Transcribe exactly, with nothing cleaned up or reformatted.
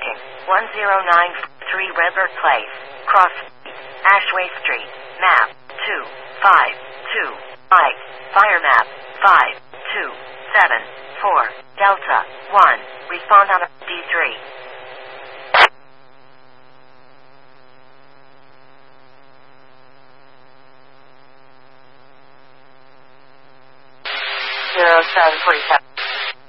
Tracking. one zero nine three River Place. Cross. Ashway Street. Map. two five two. Mike. Fire map. five two seven four. Delta. one. Respond on a D three. zero seven forty-seven.